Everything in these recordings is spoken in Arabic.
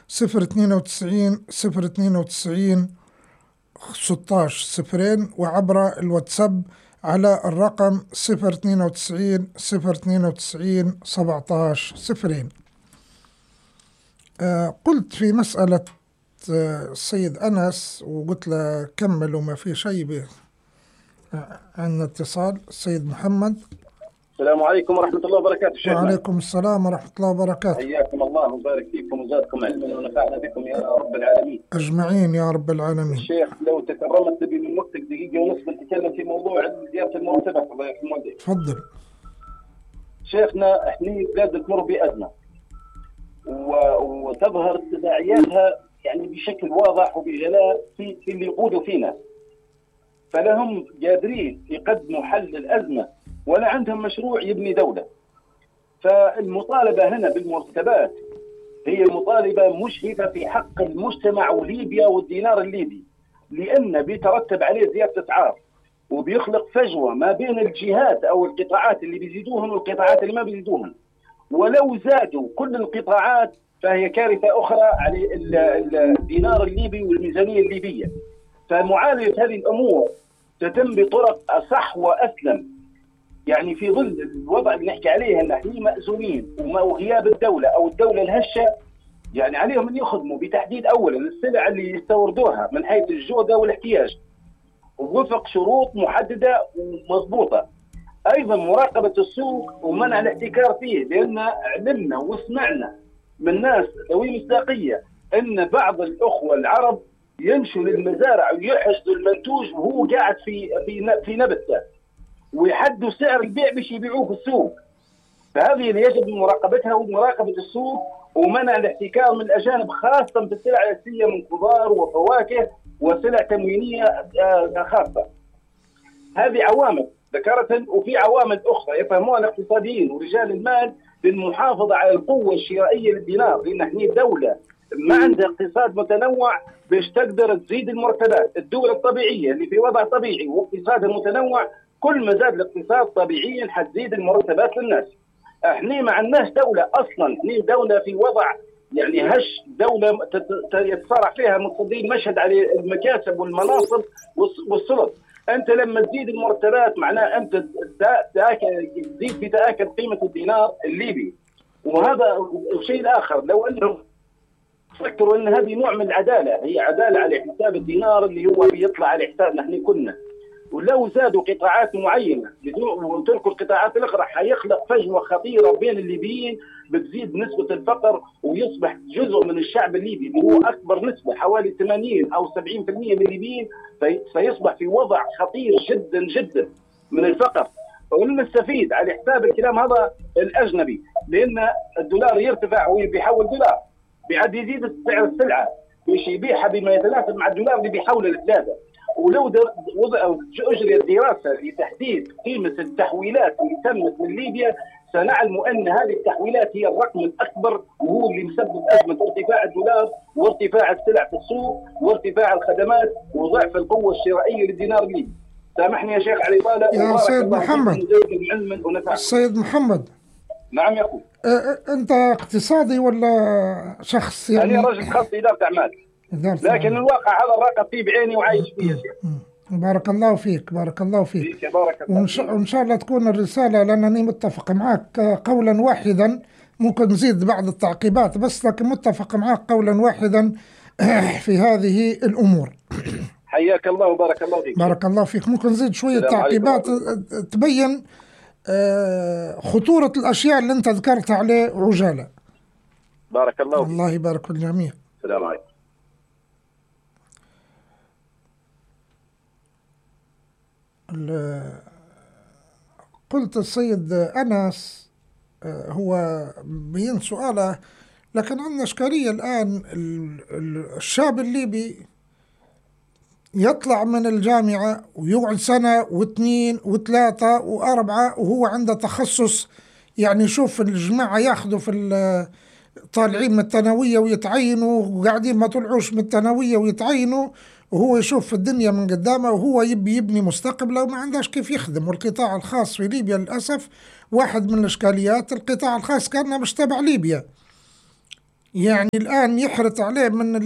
092 16 صفرين، وعبر الواتساب على الرقم 092 17 صفرين. قلت في مسألة السيد أنس وقلت له كمل وما في شيء. عندنا اتصال. السيد محمد. السلام عليكم ورحمة الله وبركاته شيخنا. وعليكم السلام ورحمة الله وبركاته. حياكم الله وبارك فيكم وزادكم علما ونفعنا بكم يا رب العالمين أجمعين يا رب العالمين. الشيخ لو تكرمت تبي من وقتك دقيقة ونصف نتكلم في موضوع زيادة المرتبات. الله يرحم والديك. تفضل. شيخنا احنا بلاد تمر بأزمة وتظهر تداعياتها يعني بشكل واضح وبجلاء في اللي يقودوا فينا، فلهم قادرين يقدموا حل الأزمة ولا عندهم مشروع يبني دولة. فالمطالبة هنا بالمرتبات هي مطالبة مشرفة في حق المجتمع وليبيا والدينار الليبي، لأن بيترتب عليه زيادة أسعار وبيخلق فجوة ما بين الجهات أو القطاعات اللي بيزيدوهن والقطاعات اللي ما بيزيدوهن. ولو زادوا كل القطاعات فهي كارثة أخرى على الدينار الليبي والميزانية الليبية. فمعالجة هذه الأمور تتم بطرق أصح وأسلم، يعني في ظل الوضع اللي نحكي عليه ان احنا مأزومين وغياب الدولة او الدولة الهشة، يعني عليهم ان يخدموا بتحديد اولا السلع اللي يستوردوها من حيث الجودة والاحتياج ووفق شروط محددة ومضبوطة. ايضا مراقبة السوق ومنع الاحتكار فيه، لان علمنا وسمعنا من ناس ذوي مصداقية ان بعض الاخوة العرب يمشوا للمزارع ويحصدوا المنتوج وهو قاعد في نبته ويحدوا سعر البيع باش يبيعوه في السوق. فهذه اللي يجب مراقبتها ومراقبة السوق ومنع الاحتكار من الأجانب، خاصة في السلع الأساسية من خضار وفواكه وسلع تموينية خاصة. هذه عوامل ذكرت، وفي عوامل أخرى يفهموها الاقتصاديين ورجال المال للمحافظة على القوة الشرائية للدينار، لأن احنا دولة ما عندها اقتصاد متنوع باش تقدر تزيد المرتبات. الدول الطبيعية اللي في وضع طبيعي واقتصادها متنوع كل ما زاد الاقتصاد طبيعيا حتزيد المرتبات للناس. احنا ما عندناش دولة اصلا، احنا دولة في وضع يعني هش، دولة يتصارع فيها مقتضي المشهد على المكاسب والمناصب والسلط. انت لما تزيد المرتبات معناه انت تزيد بتآكل قيمة الدينار الليبي. وهذا الشيء الاخر، لو انهم فكروا ان هذه نوع من العدالة، هي عدالة على حساب الدينار اللي هو بيطلع على حسابنا احنا كنا، ولو زادوا قطاعات معينة وتركوا القطاعات الأخرى حيخلق فجوة خطيرة بين الليبيين، بتزيد نسبة الفقر ويصبح جزء من الشعب الليبي اللي هو أكبر نسبة حوالي 80 أو 70% من الليبيين سيصبح في وضع خطير جدا جدا من الفقر. ولنستفيد على حساب الكلام هذا الأجنبي، لأن الدولار يرتفع وبيحول دولار بعد يزيد سعر السلعة باش يبيعها بما يتناسب مع الدولار اللي بيحول الثلاثة. ولو أجريت دراسة لتحديد قيمة التحويلات اللي تمت من ليبيا سنعلم أن هذه التحويلات هي الرقم الأكبر وهو اللي مسبب أزمة ارتفاع الدولار وارتفاع السلع في السوق وارتفاع الخدمات وضعف القوة الشرائية للدينار الليبي. سامحني يا شيخ علي طالب. يا سيد محمد. السيد محمد. نعم يا أخوي. أنت اقتصادي ولا شخص يعني؟ أنا رجل خاص إدارة أعمال، لكن الواقع هذا الراقب فيه بعيني وعايش فيه. بارك الله فيك. بارك الله فيك. بارك الله وإن شاء الله تكون الرسالة، لأنني متفق معك قولا واحدا، ممكن نزيد بعض التعقيبات بس، لكن متفق معك قولا واحدا في هذه الأمور. حياك الله وبارك الله فيك. بارك الله فيك. ممكن نزيد شوية تعقيبات تبين خطورة الأشياء اللي أنت ذكرت عليه عجالة. بارك الله فيك. الله يبارك في الجميع. السلام عليكم. قلت السيد أنس هو بين سؤاله، لكن عندنا إشكالية الآن. الشاب الليبي يطلع من الجامعة ويقعد سنة واثنين وثلاثة وأربعة وهو عنده تخصص، يعني شوف الجماعة ياخذوا في طالعين من الثانوية ويتعينوا وقاعدين ما طلعوش من الثانوية ويتعينوا، وهو يشوف في الدنيا من قدامه وهو يبني مستقبله وما عندهش كيف يخدم. والقطاع الخاص في ليبيا للأسف واحد من الإشكاليات، القطاع الخاص كان مش تبع ليبيا، يعني الآن يحرط عليه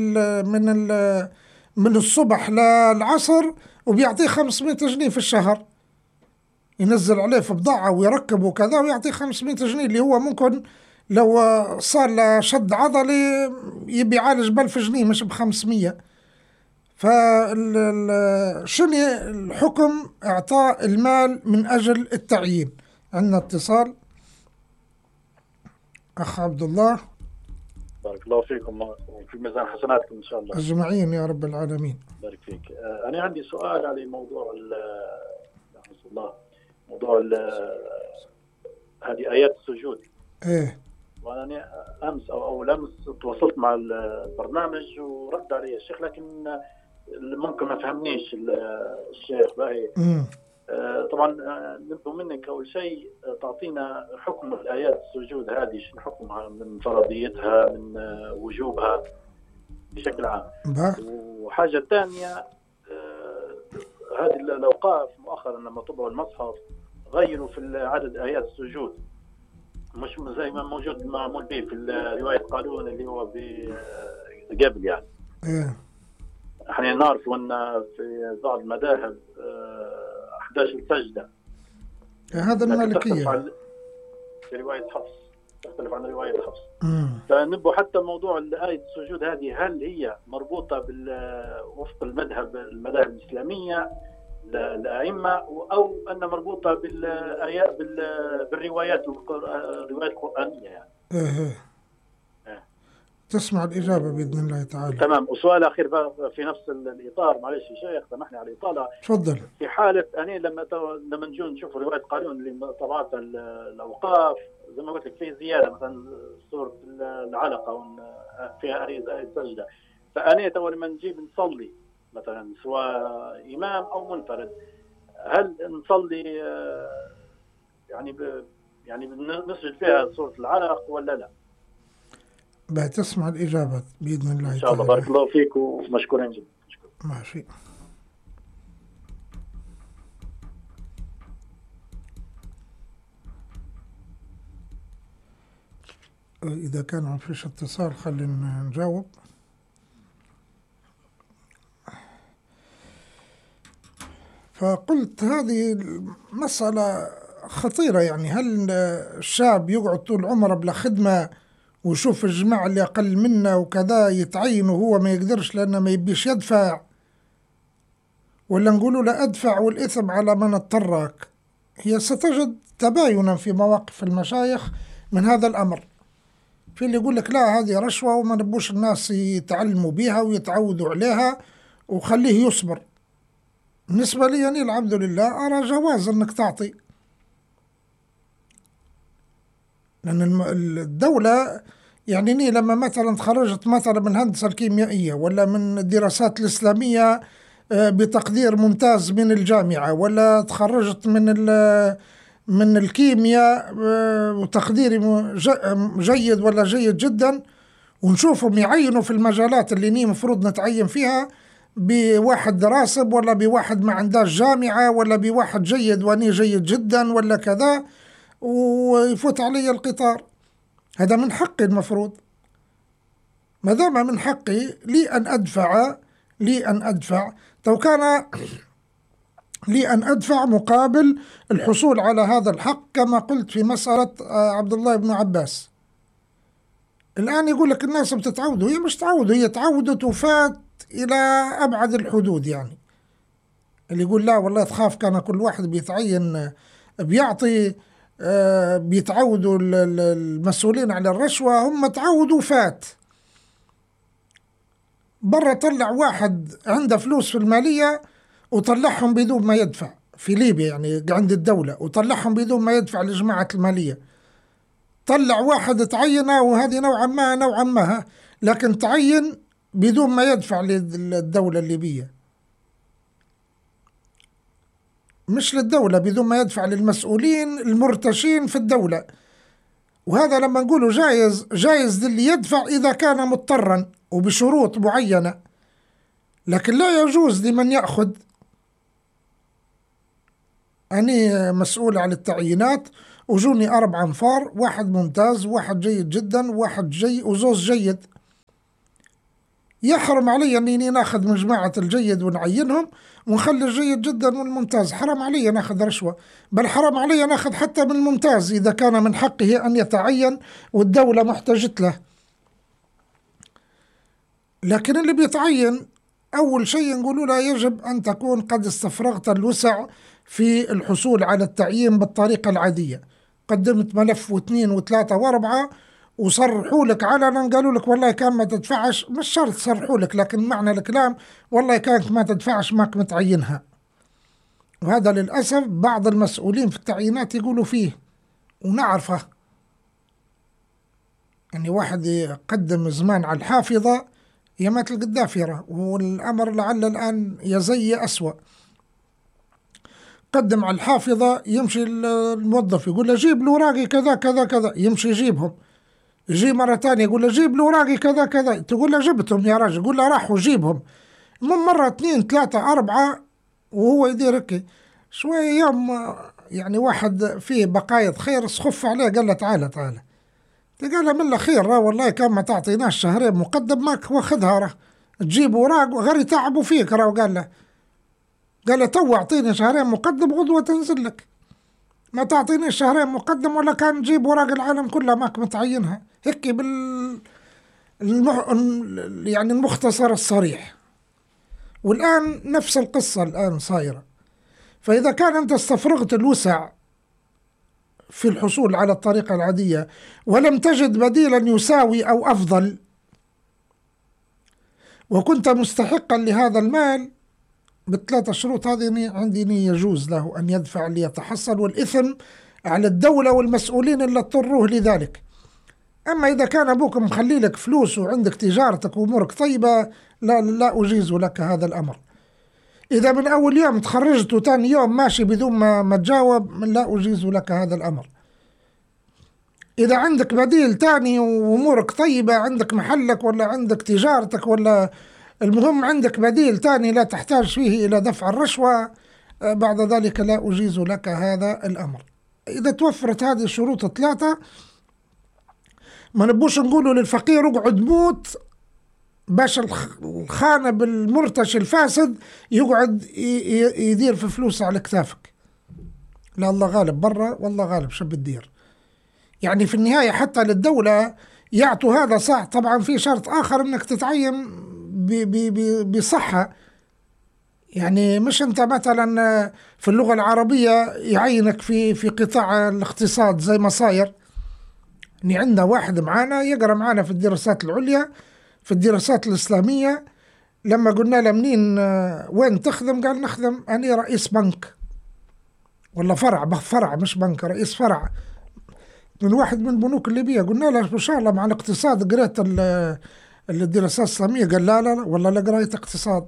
من الصبح للعصر، وبيعطيه 500 جنيه في الشهر، ينزل عليه في بضاعة ويركب وكذا ويعطيه 500 جنيه، اللي هو ممكن لو صار له شد عضلي يبي يعالج ب1000 جنيه مش ب500. فشنو الحكم إعطاء المال من أجل التعيين؟ عندنا اتصال. أخ عبد الله. بارك الله فيكم وفي ميزان حسناتكم إن شاء الله أجمعين يا رب العالمين. بارك فيك. أنا عندي سؤال على موضوع الله، موضوع هذه آيات السجود. إيه. وأنا أمس أو أمس تواصلت مع البرنامج ورد علي الشيخ، لكن ممكن ما فهمنيش الشيخ باهي. طبعا نبدو منك أول شيء تعطينا حكم الآيات السجود هذه، شنو حكمها من فرضيتها من وجوبها بشكل عام. وحاجة ثانية، هذه الأوقاف مؤخرا لما طبعوا المصحف غيروا في عدد آيات السجود، مش زي ما موجود معمول به في رواية قالون اللي هو قبل يعني. احنا نعرف أن في بعض المذاهب 11 سجدة، هذا المالكية في رواية حفص، تختلف عن رواية حفص. فنبو حتى موضوع آية السجود هذه هل هي مربوطة وفق المذاهب الإسلامية الأئمة، أو أن مربوطة بالآيات بالروايات القرآنية يعني. تسمع الإجابة بإذن الله تعالى. تمام. وسؤال أخير في نفس الإطار، معلش يا شيخ سامحني على الإطالة. تفضل. في حالة أنا لما نجون نشوف رواية قانون اللي طبعت الأوقاف زي ما قلت لك فيه زيادة، مثلا سورة العلقة فيها آية سجدة، فأنا لما نجيب نصلي مثلا سواء إمام أو منفرد، هل نصلي يعني نسجد فيها سورة العلق ولا لا؟ بتسمع الإجابة بإذن الله إن شاء الله. بارك الله فيك ومشكورين جدا. ماشي. إذا كان ما فيش اتصال خلينا نجاوب. فقلت هذه المسألة خطيرة، يعني هل الشاب يقعد طول عمره بلا خدمة ويشوف الجماعة اللي أقل منه وكذا يتعين وهو ما يقدرش لأنه ما يبيش يدفع، ولا نقولوا لا أدفع والإثم على من اضطرك؟ هي ستجد تباينا في مواقف المشايخ من هذا الأمر، في اللي يقول لك لا هذه رشوة وما نبوش الناس يتعلموا بها ويتعودوا عليها وخليه يصبر. بالنسبة لي يعني الحمد لله أرى جواز أنك تعطي، لأن الدولة يعني لما مثلا تخرجت مثلا من الهندسة الكيميائية ولا من الدراسات الإسلامية بتقدير ممتاز من الجامعة، ولا تخرجت من الكيمياء وتقدير جيد ولا جيد جدا، ونشوفهم يعينوا في المجالات اللي مفروض نتعين فيها بواحد راسب ولا بواحد ما عندهش جامعة ولا بواحد جيد واني جيد جدا ولا كذا، ويفوت علي القطار. هذا من حقي المفروض، ما دام من حقي لي أن أدفع تو كان لي أن أدفع مقابل الحصول على هذا الحق، كما قلت في مسألة عبد الله بن عباس. الآن يقول لك الناس بتتعودوا، هي مش تعودوا، هي تعودت وفات إلى أبعد الحدود. يعني اللي يقول لا والله تخاف كان كل واحد بيتعين بيعطي، بيتعودوا المسؤولين على الرشوة، هم تعودوا فات. برا طلع واحد عنده فلوس في المالية وطلعهم بدون ما يدفع، في ليبيا يعني عند الدولة، وطلعهم بدون ما يدفع لجماعة المالية. طلع واحد تعينه وهذه نوعا ما لكن تعين بدون ما يدفع للدولة الليبية، مش للدولة، بدون ما يدفع للمسؤولين المرتشين في الدولة. وهذا لما نقوله جائز للي يدفع إذا كان مضطرا وبشروط معينة، لكن لا يجوز لمن يأخذ. أنا مسؤول عن التعيينات وجوني 4 أنفار، واحد ممتاز، واحد جيد جدا، واحد جيد، وزوز جيد. يحرم علي أني ناخذ من جماعة الجيد ونعينهم ونخلي الجيد جدا والممتاز. حرام علي ناخذ رشوة، بل حرام علي ناخذ حتى من الممتاز إذا كان من حقه أن يتعين والدولة محتاجت له. لكن اللي بيتعين أول شيء نقولوا له يجب أن تكون قد استفرغت الوسع في الحصول على التعيين بالطريقة العادية. قدمت ملف واثنين وثلاثة واربعة وصرحوا لك علنا، قالوا لك والله كان ما تدفعش، مش شرط صرحوا لك، لكن معنى الكلام والله كانت ما تدفعش ماك متعينها. وهذا للأسف بعض المسؤولين في التعيينات يقولوا فيه ونعرفه. يعني واحد يقدم زمان على الحافظة يمات القدافرة، والأمر لعل الآن يزي أسوأ. قدم على الحافظة، يمشي الموظف يقول له جيب الوراقي كذا كذا كذا، يمشي يجيبهم. يجي مرة تانية يقول له جيب الوراقي كذا كذا، تقول له جبتهم يا راجل، يقول له راحوا جيبهم. من مرة 2 3 4 وهو يدير هيك شوية. يوم يعني واحد فيه بقايا خير سخف عليه، قال له تعالى تعالى، قال له من الأخير والله كان ما تعطيناش شهرين مقدم ماك واخدها، راه تجيب وراق غير يتعبوا فيك. راه قال له تو اعطيني شهرين مقدم غدوة تنزل لك، ما تعطيني شهرين مقدم ولا كان تجيب وراق العالم كلها ماك متعينها. هيك يعني المختصر الصريح. والآن نفس القصة الآن صايرة. فإذا كان أنت استفرغت الوسع في الحصول على الطريقة العادية ولم تجد بديلا يساوي أو أفضل، وكنت مستحقا لهذا المال ب3 شروط هذه عندي يجوز له أن يدفع ليتحصل، والإثم على الدولة والمسؤولين اللي اضطروه لذلك. أما إذا كان أبوك مخلي لك فلوس وعندك تجارتك وأمورك طيبة، لا أجيز لك هذا الأمر. إذا من أول يوم تخرجت وثاني يوم ماشي بدون ما تجاوب، لا أجيز لك هذا الأمر. إذا عندك بديل تاني وأمورك طيبة، عندك محلك ولا عندك تجارتك ولا المهم عندك بديل تاني لا تحتاج فيه إلى دفع الرشوة، بعد ذلك لا أجيز لك هذا الأمر. إذا توفرت هذه الشروط 3 ما نبوش نقولوا للفقير اقعد موت باش الخانب المرتشي الفاسد يقعد يدير في فلوس على كتافك. لا، الله غالب برا والله غالب شو بتدير. يعني في النهاية حتى للدولة يعطوا هذا صح. طبعا في شرط آخر انك تتعين بصحة. يعني مش انت مثلا في اللغة العربية يعينك في قطاع الاقتصاد زي ما صاير. يعني عندنا واحد معانا يقرأ معانا في الدراسات العليا في الدراسات الإسلامية، لما قلنا له منين وين تخدم، قال نخدم أنا رئيس بنك ولا فرع مش بنك، رئيس فرع من واحد من البنوك الليبية. قلنا له ما شاء الله مع الاقتصاد قريت الدراسات الإسلامية؟ قال لا والله لا قريت اقتصاد.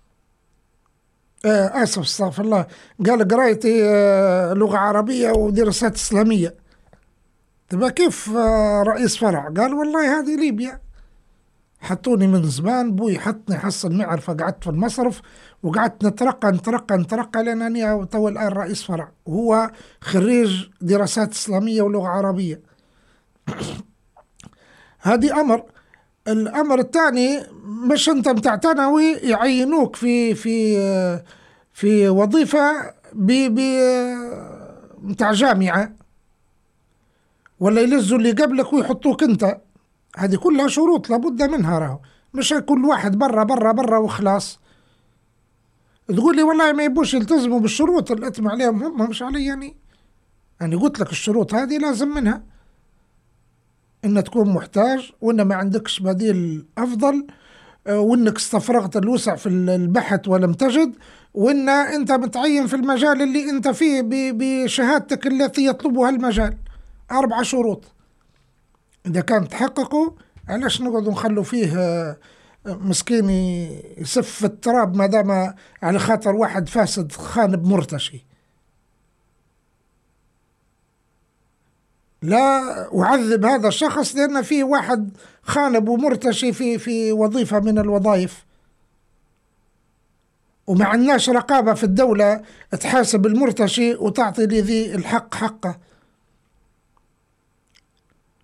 آسف استغفر الله، قال قريت لغة عربية ودراسات إسلامية. تبقى كيف رئيس فرع؟ قال والله هذه ليبيا، حطوني من زمان، بوي حطني حصل معرفة، قعدت في المصرف وقعدت نترقى لأنني تو الآن رئيس فرع، وهو خريج دراسات إسلامية ولغة عربية. هذه أمر. الأمر الثاني مش أنت متاع ثانوي يعينوك في وظيفة متاع جامعة، ولا يلزوا اللي قبلك ويحطوك أنت. هذه كلها شروط لابد منها. راهو مش كل واحد برا وخلاص. تقول لي والله ما يبوش يلتزموا بالشروط اللي أتم عليهم هم، مش علي يعني. أنا قلت لك الشروط هذه لازم منها إن تكون محتاج، وإن ما عندكش بديل أفضل، وإنك استفرغت الوسع في البحث ولم تجد، وإن أنت متعين في المجال اللي أنت فيه بشهادتك التي يطلبها المجال. 4 شروط إذا كان تحققوا، علاش نقعد نخلوا فيه مسكين يسف في التراب ما دام على خاطر واحد فاسد خانب مرتشي؟ لا أعذب هذا الشخص لأن فيه واحد خانب ومرتشي في وظيفة من الوظائف، وما عندناش رقابة في الدولة تحاسب المرتشي وتعطي لذي الحق حقه.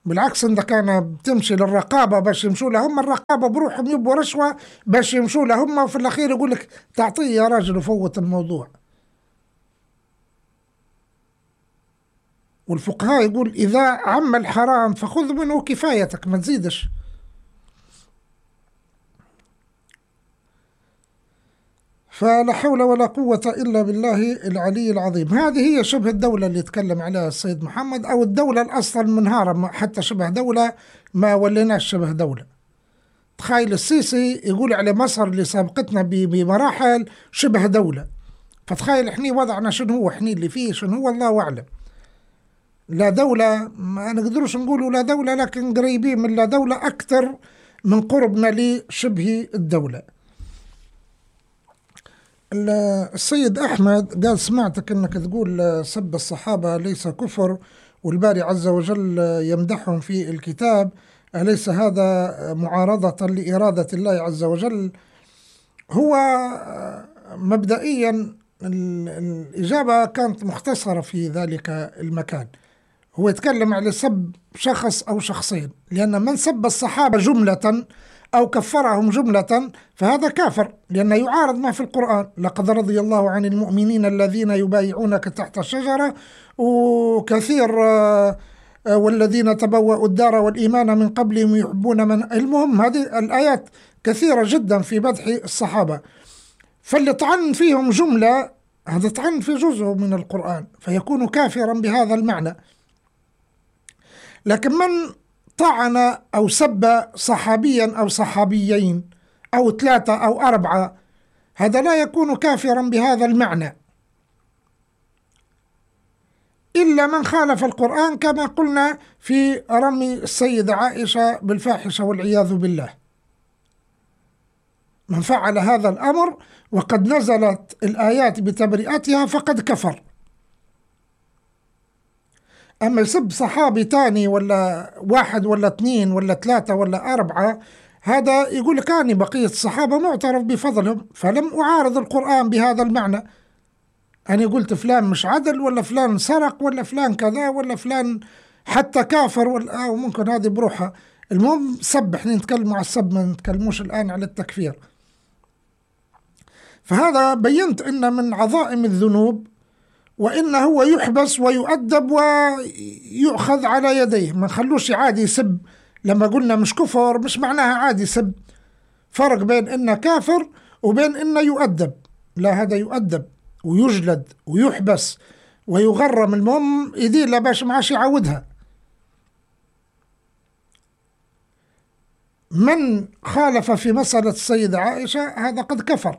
بالعكس إذا كان بتمشي للرقابة باش يمشوا لها هم، الرقابة بروحهم يبوا رشوة باش يمشوا لها هم، وفي الأخير يقول لك تعطيه يا راجل وفوت الموضوع. والفقهاء يقول إذا عم الحرام فخذ منه كفايتك ما تزيدش. فلا حول ولا قوة إلا بالله العلي العظيم. هذه هي شبه الدولة اللي يتكلم عليها السيد محمد، أو الدولة الأصلا منهارة، حتى شبه دولة ما وليناش شبه دولة. تخيل السيسي يقول على مصر اللي سابقتنا بمراحل شبه دولة، فتخيل احنا وضعنا شنو هو، احنا اللي فيه شنو هو الله أعلم. لا دولة، ما نقدروش نقولوا لا دولة، لكن قريبين من لا دولة أكثر من قربنا لشبه الدولة. السيد أحمد قال سمعتك أنك تقول سب الصحابة ليس كفر، والباري عز وجل يمدحهم في الكتاب، أليس هذا معارضة لإرادة الله عز وجل؟ هو مبدئيا الإجابة كانت مختصرة في ذلك المكان. هو يتكلم على سب شخص أو شخصين، لأن من سب الصحابة جملة أو كفرهم جملة فهذا كافر، لأنه يعارض ما في القرآن. لقد رضي الله عن المؤمنين الذين يبايعونك تحت الشجرة، وكثير والذين تبوأوا الدار والإيمان من قبلهم يحبون من. المهم هذه الآيات كثيرة جدا في مدح الصحابة، فاللي طعن فيهم جملة هذا طعن في جزء من القرآن فيكون كافرا بهذا المعنى. لكن من طعن أو سب صحابيا أو صحابيين أو 3 أو 4 هذا لا يكون كافرا بهذا المعنى، إلا من خالف القرآن كما قلنا في رمي السيدة عائشة بالفاحشة والعياذ بالله. من فعل هذا الأمر وقد نزلت الآيات بتبرئتها فقد كفر. أما يسب صحابي تاني ولا 1 ولا 2 ولا 3 ولا 4 هذا يقول لك أنا بقية الصحابة معترف بفضلهم فلم أعارض القرآن بهذا المعنى. أنا قلت فلان مش عدل ولا فلان سرق ولا فلان كذا ولا فلان حتى كافر ولا ممكن هذه بروحها. المهم سب، احنا نتكلم على السب ما نتكلموش الآن على التكفير. فهذا بينت أن من عظائم الذنوب، وإنه هو يحبس ويؤدب ويؤخذ على يديه، ما نخلوش عادي يسب. لما قلنا مش كفر مش معناها عادي يسب، فرق بين إنه كافر وبين إنه يؤدب. لا، هذا يؤدب ويجلد ويحبس ويغرم، المهم يدير لا باش معاش يعودها. من خالف في مسألة السيدة عائشة هذا قد كفر،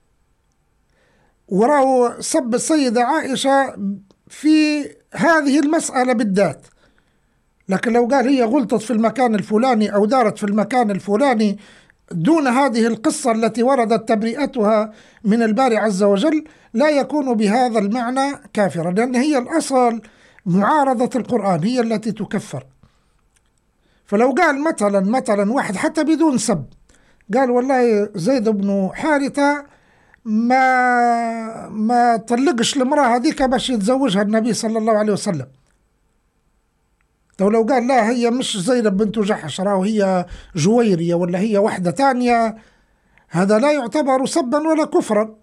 وراه سب السيدة عائشة في هذه المسألة بالذات. لكن لو قال هي غلطت في المكان الفلاني أو دارت في المكان الفلاني دون هذه القصة التي وردت تبرئتها من الباري عز وجل لا يكون بهذا المعنى كافرا، لأن هي الأصل معارضة القرآن هي التي تكفر. فلو قال مثلا واحد حتى بدون سب قال والله زيد بن حارثة ما طلقش المرأة هذيك باش يتزوجها النبي صلى الله عليه وسلم، لو قال لا هي مش زينب بنت جحش راهو هي جويرية ولا هي واحدة تانية، هذا لا يعتبر سبا ولا كفرا.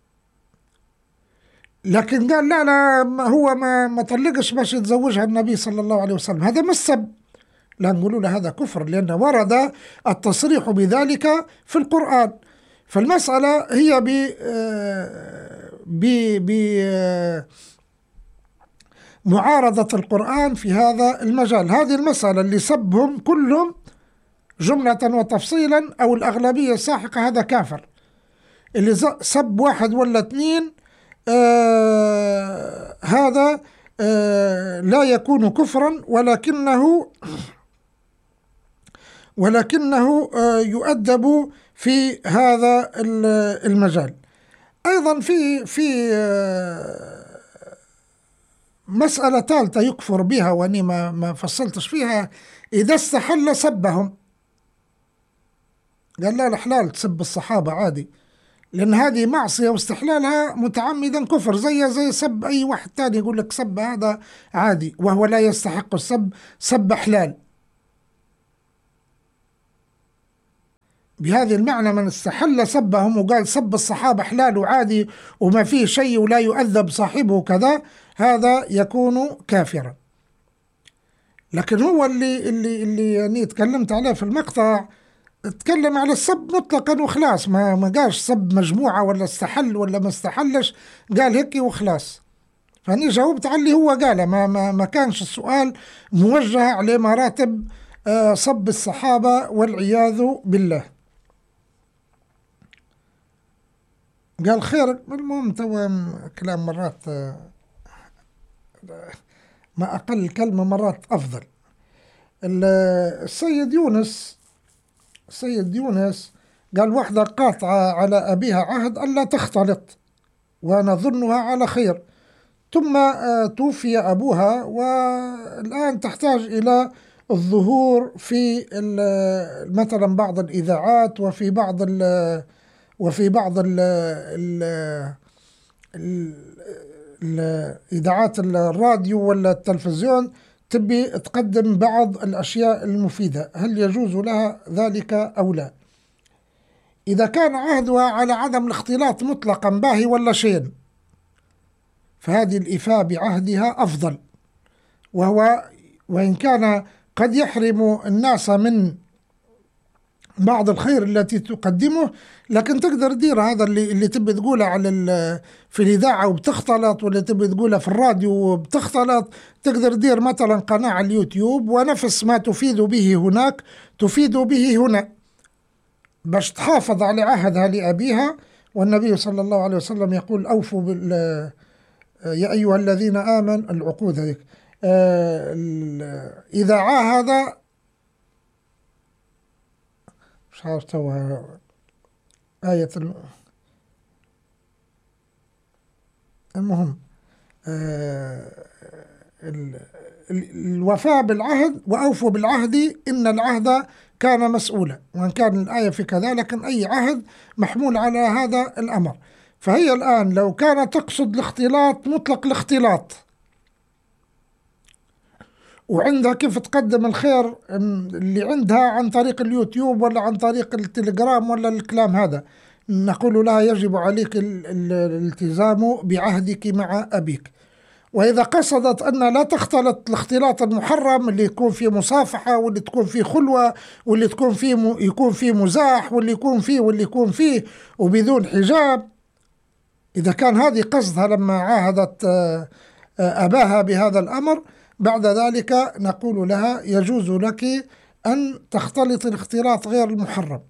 لكن قال لا هو ما طلقش باش يتزوجها النبي صلى الله عليه وسلم، هذا مش سب، لا نقول له هذا كفر، لأن ورد التصريح بذلك في القرآن. فالمسألة هي معارضة القرآن في هذا المجال. هذه المسألة اللي سبهم كلهم جملة وتفصيلا أو الأغلبية الساحقة هذا كافر. اللي سب 1 ولا 2 هذا لا يكون كفرا، ولكنه يؤدب في هذا المجال. أيضا في مسألة ثالثة يكفر بها وأني ما فصلتش فيها، إذا استحل سبهم قال لا الحلال تسب الصحابة عادي، لأن هذه معصية واستحلالها متعمدا كفر، زي سب أي واحد تاني يقول لك سب هذا عادي وهو لا يستحق السب، سب حلال بهذه المعنى من استحل سبهم وقال سب الصحابة حلال وعادي وما فيه شيء ولا يؤذب صاحبه كذا، هذا يكون كافرا. لكن هو اللي يعني تكلمت عليه في المقطع، تكلم على السب مطلقا وخلاص، ما قالش سب مجموعة ولا استحل ولا ما استحلش، قال هيك وخلاص. فأني جاوبت على اللي هو قاله، ما كانش السؤال موجه على مراتب صب الصحابة والعياذ بالله. قال خير. المهم توا كلام مرات ما أقل كلمة مرات أفضل. السيد يونس قال واحدة قاطعة على أبيها عهد ألا تختلط ونظنها على خير، ثم توفي أبوها والآن تحتاج إلى الظهور في مثلا بعض الإذاعات وفي بعض الإذاعات الراديو ولا التلفزيون، تبي تقدم بعض الأشياء المفيدة، هل يجوز لها ذلك أو لا؟ إذا كان عهدها على عدم الاختلاط مطلقا باهي ولا شيء، فهذه الإفاء بعهدها أفضل، وإن كان قد يحرم الناس من بعض الخير التي تقدمه، لكن تقدر تدير هذا اللي تبي تقوله في الإذاعة وبتختلط، واللي تبي تقوله في الراديو وبتختلط، تقدر تدير مثلا قناة على اليوتيوب، ونفس ما تفيد به هناك تفيد به هنا، باش تحافظ على عهدها لأبيها. والنبي صلى الله عليه وسلم يقول أوفوا يا أيها الذين آمنوا العقود هذيك إذا عاهد، مش عارف توا آية المهم الوفاء بالعهد وأوفوا بالعهد إن العهد كان مسؤولا، وإن كان الآية في كذا، لكن أي عهد محمول على هذا الأمر. فهي الآن لو كانت تقصد الاختلاط مطلق الاختلاط، وعندها كيف تقدم الخير اللي عندها عن طريق اليوتيوب ولا عن طريق التليجرام ولا الكلام هذا، نقول لها يجب عليك الالتزام بعهدك مع أبيك. وإذا قصدت أن لا تختلط الاختلاط المحرم اللي يكون فيه مصافحة، واللي تكون فيه خلوة، واللي يكون فيه مزاح، واللي يكون فيه وبدون حجاب، إذا كان هذه قصدها لما عاهدت أباها بهذا الأمر، بعد ذلك نقول لها يجوز لك أن تختلط الاختلاط غير المحرم،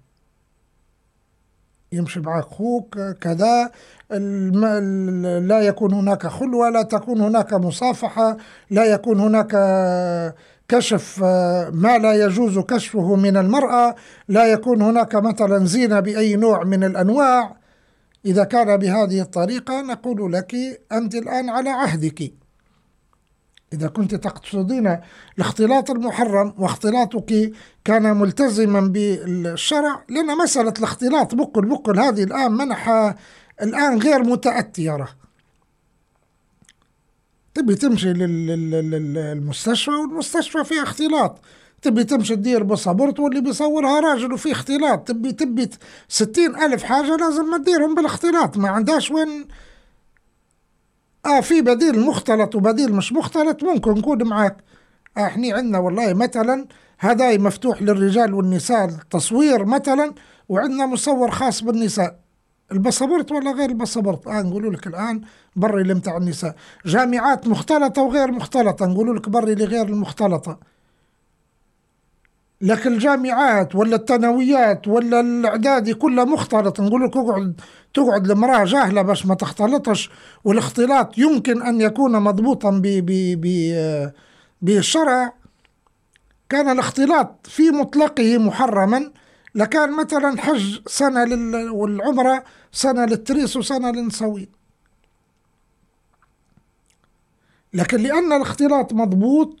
يمشي معك أخوك كذا، لا يكون هناك خلوة، لا تكون هناك مصافحة، لا يكون هناك كشف ما لا يجوز كشفه من المرأة، لا يكون هناك مثلا زينة بأي نوع من الأنواع. إذا كان بهذه الطريقة نقول لك أنت الآن على عهدك. إذا كنت تقصدين الاختلاط المحرم واختلاطك كان ملتزما بالشرع، لأن مسألة الاختلاط بقل هذه الآن منحة الآن غير متأتية. تبي تمشي للمستشفى والمستشفى فيها اختلاط، تبي تمشي تدير بصابرت واللي بيصورها راجل وفيه اختلاط، تبي 60,000 حاجة لازم ما تديرهم بالاختلاط، ما عندهاش وين. في بديل مختلط وبديل مش مختلط، ممكن نكون معاك. احنا عندنا والله مثلا هداي مفتوح للرجال والنساء التصوير مثلا، وعندنا مصور خاص بالنساء، الباسبورت ولا غير الباسبورت. نقولوا لك الآن بري اللي متاع النساء، جامعات مختلطة وغير مختلطة، نقولوا لك بري لغير المختلطة. لكن الجامعات ولا الثانويات ولا الإعدادي كلها مختلط، نقول لك تقعد المرأة جاهلة باش ما تختلطش. والاختلاط يمكن أن يكون مضبوطا بالشرع. كان الاختلاط في مطلقه محرما، لكان مثلا حج سنة والعمرة سنة للتريس وسنة للنسوين. لكن لأن الاختلاط مضبوط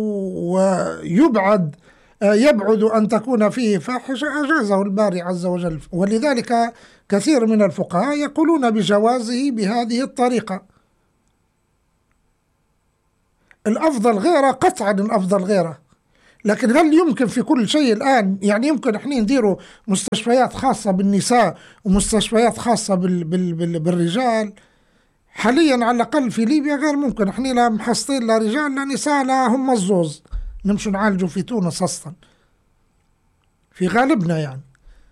ويبعد أن تكون فيه فاحشة، أجازه الباري عز وجل. ولذلك كثير من الفقهاء يقولون بجوازه بهذه الطريقة. الأفضل غيره، قطعا الأفضل غيره، لكن هل يمكن في كل شيء الآن؟ يعني يمكن احنا نديروا مستشفيات خاصة بالنساء ومستشفيات خاصة بالرجال؟ حاليا على الأقل في ليبيا غير ممكن. احنا لا محصلين لا رجال لا نساء، لا هم الزوز نمشوا نعالجوا في تونس أصلا في غالبنا يعني.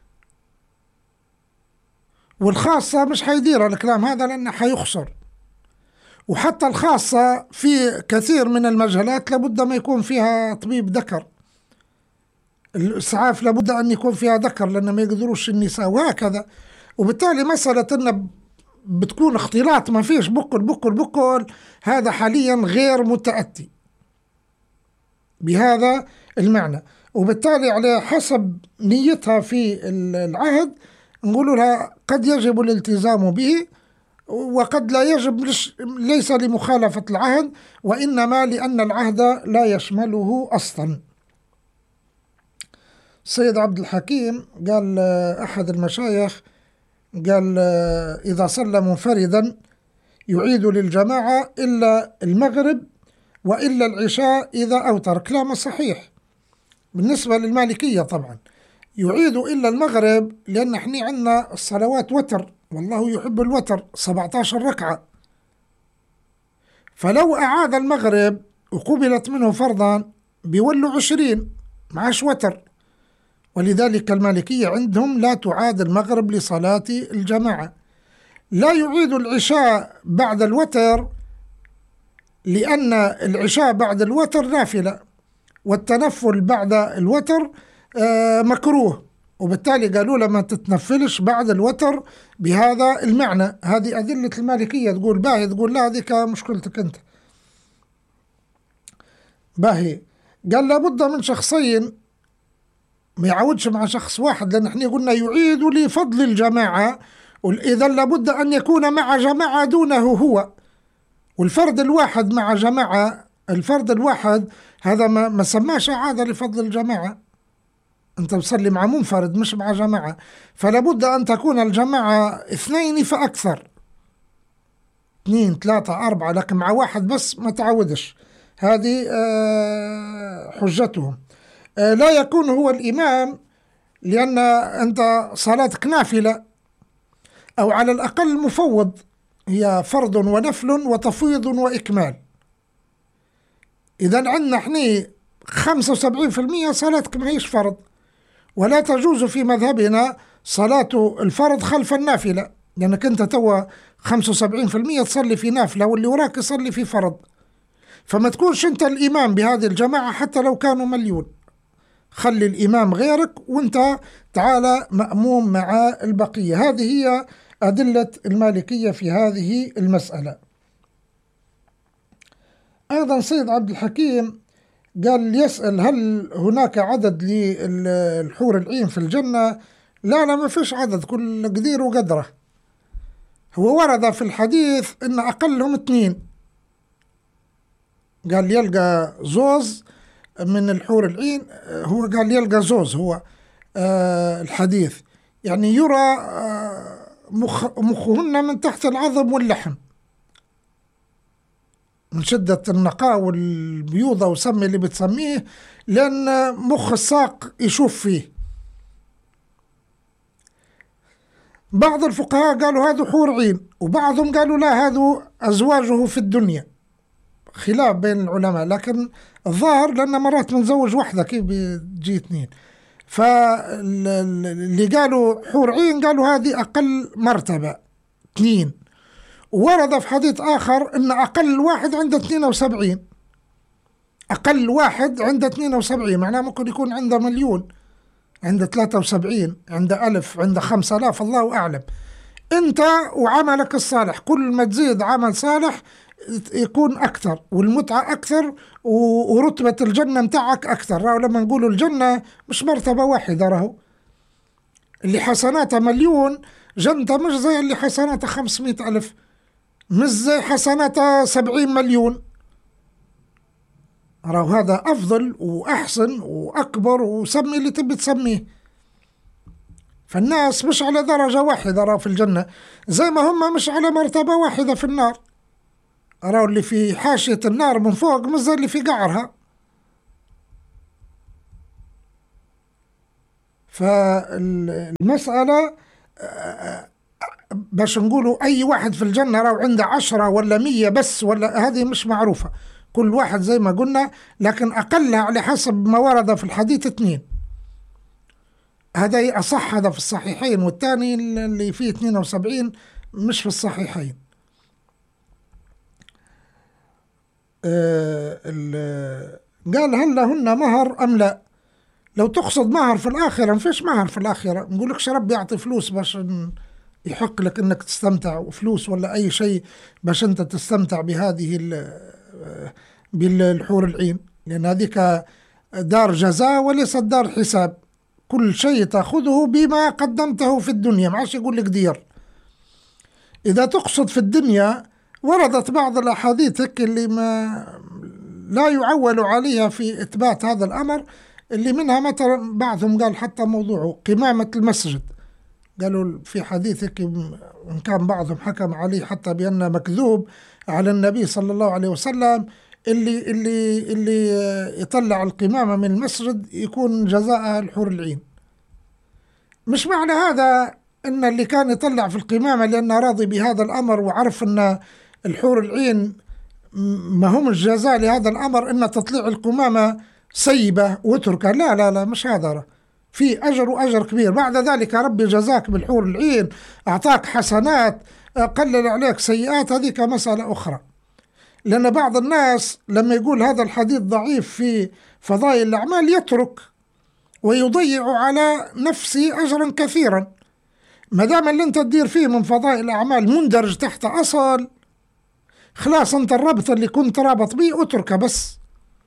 والخاصة مش حيدير الكلام هذا لأنه حيخسر. وحتى الخاصة في كثير من المجالات لابد ما يكون فيها طبيب ذكر. الإسعاف لابد أن يكون فيها ذكر لأن ما يقدروش النساء وهكذا. وبالتالي مسألة أن بتكون اختلاط ما فيش بكل هذا حاليا غير متأتي بهذا المعنى. وبالتالي على حسب نيتها في العهد نقول لها قد يجب الالتزام به وقد لا يجب، ليس لمخالفة العهد وإنما لأن العهد لا يشمله أصلا. السيد عبد الحكيم قال أحد المشايخ قال إذا صلى منفردا يعيد للجماعة إلا المغرب وإلا العشاء إذا أوتر. كلامه صحيح بالنسبة للمالكية طبعا، يعيد إلا المغرب لأن احنا عندنا الصلوات وتر والله يحب الوتر 17 ركعة، فلو أعاد المغرب وقبلت منه فرضا بيولوا 20 معاش وتر. ولذلك المالكية عندهم لا تعاد المغرب لصلاة الجماعة. لا يعيد العشاء بعد الوتر لأن العشاء بعد الوتر نافلة والتنفل بعد الوتر مكروه، وبالتالي قالوا لما تتنفلش بعد الوتر بهذا المعنى. هذه أدلة المالكية. تقول باهي، تقول لا هذيك مشكلتك أنت. باهي قال لابد من شخصين، ما يعودش مع شخص واحد لأن احنا قلنا يعيد لفضل الجماعة، إذا لابد أن يكون مع جماعة دونه هو. والفرد الواحد مع جماعة، الفرد الواحد هذا ما سماش عادة لفضل الجماعة. أنت بتصلي مع منفرد مش مع جماعة، فلابد أن تكون الجماعة 2 فأكثر، 2 3 4، لكن مع واحد بس ما تعودش. هذه حجتهم. لا يكون هو الإمام لأن أنت صلاتك نافلة أو على الأقل مفوض، هي فرض ونفل وتفويض وإكمال. إذا عندنا احنا 75% صلاتك ما هيش فرض، ولا تجوز في مذهبنا صلاة الفرض خلف النافلة لأنك أنت توا 75% تصلي في نافلة واللي وراك يصلي في فرض، فما تكونش أنت الإمام بهذه الجماعة حتى لو كانوا مليون. خلي الإمام غيرك وانت تعالى مأموم مع البقية. هذه هي أدلة المالكية في هذه المسألة. أيضا سيد عبد الحكيم قال يسأل هل هناك عدد للحور العين في الجنة؟ لا ما فيش عدد، كل قدير وقدره. هو ورد في الحديث إن أقلهم 2، قال يلقى زوز من الحور العين، هو قال يلقى زوز، هو الحديث يعني يرى مخهن من تحت العظم واللحم من شدة النقاء والبيوضة وسمي اللي بتسميه، لأن مخ الساق يشوف فيه. بعض الفقهاء قالوا هذا حور عين، وبعضهم قالوا لا هذا أزواجه في الدنيا، خلاف بين العلماء. لكن الظاهر لأن مرات منزوج واحدة كيف بيجي 2، فاللي قالوا حور عين قالوا هذه أقل مرتبة 2. ورد في حديث آخر أن أقل واحد عنده 72، أقل واحد عنده 72 معناه ممكن يكون عنده 1,000,000، عنده 73، عنده 1000، عنده 5000، الله أعلم. أنت وعملك الصالح كل ما تزيد عمل صالح يكون أكثر والمتعة أكثر ورتبة الجنة متاعك أكثر. راهو لما نقولوا الجنة مش مرتبة واحدة، راهو اللي حسناته 1,000,000 جنته مش زي اللي حسناته 500,000، مش زي حسناته 70 مليون. راهو هذا أفضل وأحسن وأكبر وسمي اللي تبي تسميه. فالناس مش على درجة واحدة راهو في الجنة، زي ما هم مش على مرتبة واحدة في النار. راهو اللي في حاشية النار من فوق مش زي اللي في قعرها. فالمسألة باش نقولوا أي واحد في الجنة راهو عنده 10 ولا 100 بس، ولا هذه مش معروفة، كل واحد زي ما قلنا، لكن أقلها على حسب ما ورد في الحديث 2. هذا أصح، هذا في الصحيحين، والثاني اللي فيه 72 مش في الصحيحين. قال هل لهن مهر أم لا؟ لو تقصد مهر في الآخرة، ما فيش مهر في الآخرة، نقولكش ربي يعطي فلوس باش يحق لك انك تستمتع، وفلوس ولا اي شيء باش انت تستمتع بهذه بالحور العين، لان هذيك دار جزاء وليست دار حساب، كل شيء تأخذه بما قدمته في الدنيا، ما عادش يقول لك دير. إذا تقصد في الدنيا وردت بعض الأحاديث اللي ما لا يعول عليها في إثبات هذا الأمر، اللي منها مثلا بعضهم قال حتى موضوعه قمامة المسجد، قالوا في حديثك إن كان بعضهم حكم عليه حتى بأنه مكذوب على النبي صلى الله عليه وسلم، اللي يطلع القمامة من المسجد يكون جزاء الحور العين. مش معنى هذا أن اللي كان يطلع في القمامة لأنه راضي بهذا الأمر وعرف أن الحور العين ما هم الجزاء لهذا الأمر أن تطليع القمامة سيبة وتركها، لا لا لا، مش هذا، في أجر وأجر كبير. بعد ذلك ربي جزاك بالحور العين، أعطاك حسنات، قلل عليك سيئات، هذه مسألة أخرى. لأن بعض الناس لما يقول هذا الحديث ضعيف في فضائل الأعمال يترك ويضيع على نفسه أجرا كثيرا. ما دام اللي أنت تدير فيه من فضائل الأعمال مندرج تحت أصل، خلاص أنت الربط اللي كنت رابط به أتركه بس.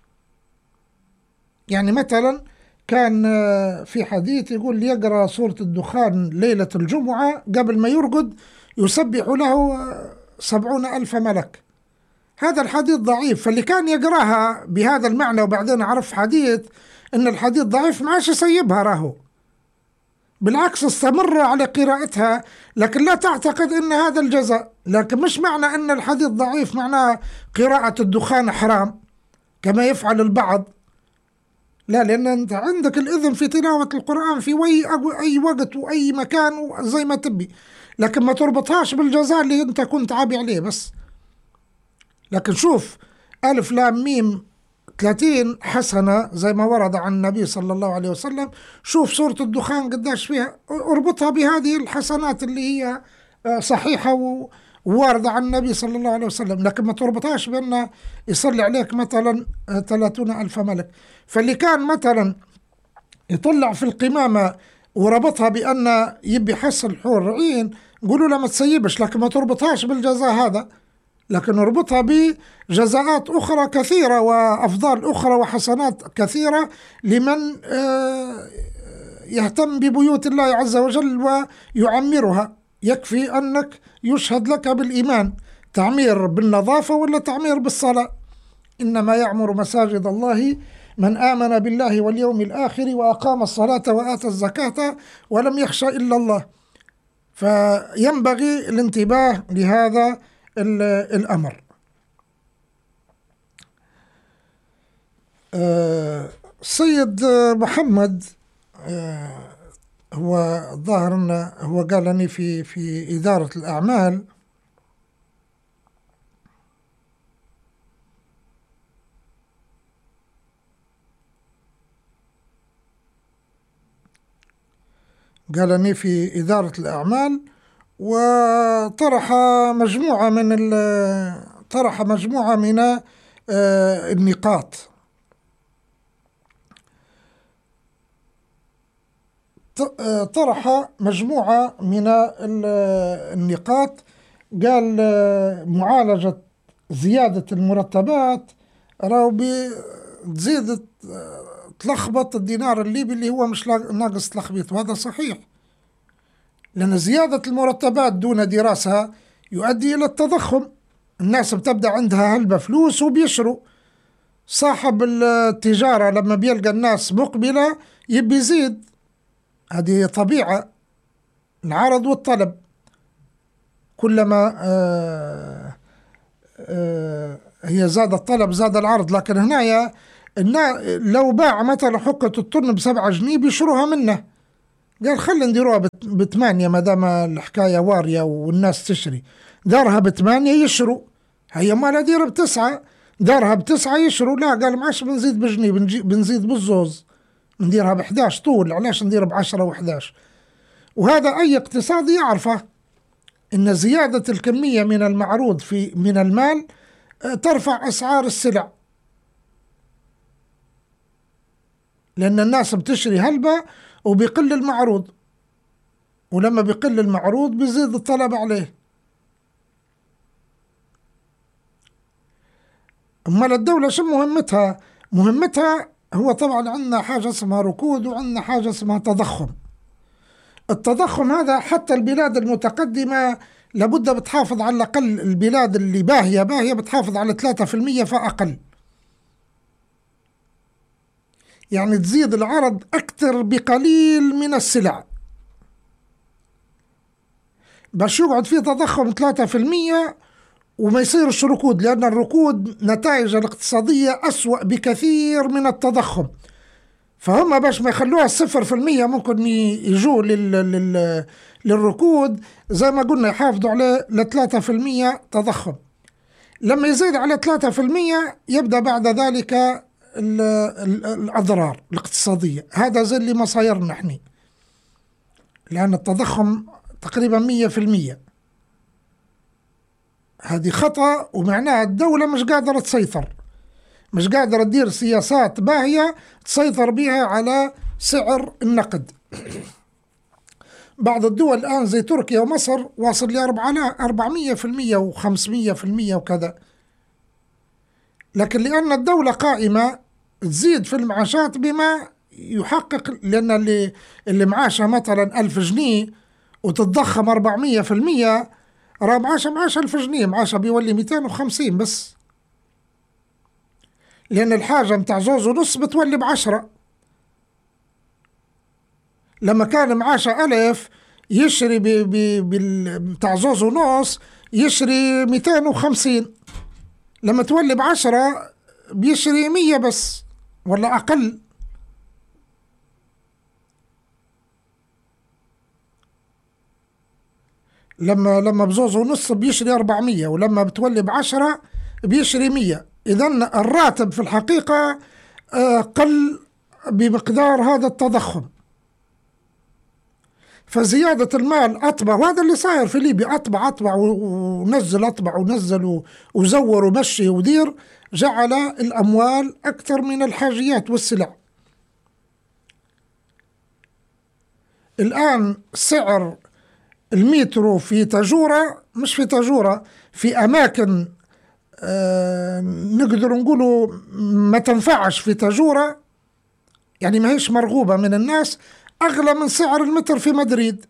يعني مثلا كان في حديث يقول يقرأ سورة الدخان ليلة الجمعة قبل ما يرقد يسبح له 70,000 ملك. هذا الحديث ضعيف، فاللي كان يقرأها بهذا المعنى وبعدين عرف حديث إن الحديث ضعيف ما عادش يسيبها، راهو بالعكس استمر على قراءتها، لكن لا تعتقد إن هذا الجزاء. لكن مش معنى أن الحديث ضعيف معناه قراءة الدخان حرام كما يفعل البعض، لا، لأن أنت عندك الإذن في تلاوة القرآن في أي وقت وأي مكان وزي ما تبي، لكن ما تربطهاش بالجزاء اللي أنت كنت عابي عليه بس. لكن شوف ألف لام ميم 30 حسنة زي ما ورد عن النبي صلى الله عليه وسلم، شوف سورة الدخان قداش فيها، اربطها بهذه الحسنات اللي هي صحيحة وواردة عن النبي صلى الله عليه وسلم، لكن ما تربطهاش بأنه يصلي عليك مثلا 30,000 ملك. فاللي كان مثلا يطلع في القمامة وربطها بأن يبي حصل حور العين، قولوا له ما تسيبش، لكن ما تربطهاش بالجزاء هذا، لكن اربطها بجزاءات أخرى كثيرة وأفضال أخرى وحسنات كثيرة لمن يهتم ببيوت الله عز وجل ويعمرها. يكفي أنك يشهد لك بالإيمان، تعمير بالنظافة ولا تعمير بالصلاة. إنما يعمر مساجد الله من آمن بالله واليوم الآخر وأقام الصلاة وآتى الزكاة ولم يخشى إلا الله. فينبغي الانتباه لهذا الأمر. السيد محمد هو ظاهر أنه هو قال أني في إدارة الأعمال، قال أني في إدارة الأعمال، وطرح مجموعة من النقاط. طرح مجموعة من النقاط، قال معالجة زيادة المرتبات راهو بتزيد تلخبط الدينار الليبي اللي هو مش ناقص تلخبيط، وهذا صحيح، لأن زيادة المرتبات دون دراسة يؤدي إلى التضخم. الناس بتبدأ عندها هلبة فلوس وبيشروا. صاحب التجارة لما بيلقى الناس مقبلة يبي يزيد، هذه طبيعة العرض والطلب، كلما هي زاد الطلب زاد العرض. لكن هنا لو باع مثلا حقة الطن ب7 جنيه بيشروها منه، قال خلي نديروها ب8 ما دام الحكاية وارية والناس تشري. دارها ب8 يشروا، هي ما ديرها ب9، دارها ب9 يشروا. لا قال معاش بنزيد بجنيه، بنزيد بالزوز، نديرها ب11 طول، علاش ندير ب10 و11؟ وهذا أي اقتصادي يعرفه، إن زيادة الكمية من المعروض من المال ترفع أسعار السلع، لأن الناس بتشري هلبة وبيقل المعروض، ولما بيقل المعروض بيزيد الطلب عليه. أما الدولة شو مهمتها؟ مهمتها هو طبعا عندنا حاجة اسمها ركود وعندنا حاجة اسمها تضخم. التضخم هذا حتى البلاد المتقدمة لابد بتحافظ على الأقل، البلاد اللي باهية بتحافظ على 3% فأقل، يعني تزيد العرض أكثر بقليل من السلع باش يقعد فيه تضخم 3% وما يصيرش ركود، لأن الركود نتائج الاقتصادية أسوأ بكثير من التضخم. فهم باش ما يخلوها 0% ممكن يجوا للركود، زي ما قلنا يحافظوا عليه 3% تضخم. لما يزيد على 3% يبدأ بعد ذلك الأضرار الاقتصادية. هذا زي اللي ما صايرنا احنا، لأن التضخم تقريبا 100%. هذه خطأ، ومعناها الدولة مش قادرة تسيطر، مش قادرة تدير سياسات باهية تسيطر بها على سعر النقد. بعض الدول الآن زي تركيا ومصر واصل ل 400% و500% وكذا، لكن لأن الدولة قائمة تزيد في المعاشات بما يحقق، لأن اللي معاشه مثلا 1000 جنيه وتتضخم 400%، راه معاش 1000 جنيه، معاشه بيولي 250 بس، لأن الحاجة متاع 2.5 بتولي ب10. لما كان معاشه 1000 يشري متاع 2.5 يشري 250، لما تولي ب10 بيشري 100 بس ولا أقل. لما ب2.5 بيشري 400، ولما بتولي ب10 بيشري 100. إذن الراتب في الحقيقة قل بمقدار هذا التضخم. فزيادة المال أطبع، وهذا اللي صاير في ليبيا، أطبع ونزل وزور ومشي ودير، جعل الأموال أكثر من الحاجيات والسلع. الآن سعر المترو في تاجورة، مش في تاجورة، في أماكن نقدر نقولوا ما تنفعش في تاجورة، يعني ما هيش مرغوبة من الناس، أغلى من سعر المتر في مدريد.